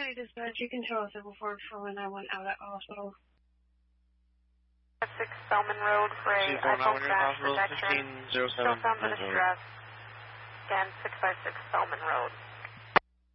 Hi, dispatch. You can tell us before for when I went out at hospital. 6 Spellman Road for a iPhone crash protection. Still found in distress. Again, 656 Spellman Road.